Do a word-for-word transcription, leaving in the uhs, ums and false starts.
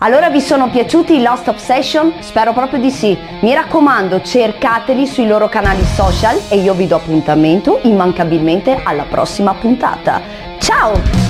Allora vi sono piaciuti i Lost Obsession? Spero proprio di sì. Mi raccomando, cercateli sui loro canali social e io vi do appuntamento immancabilmente alla prossima puntata. Ciao!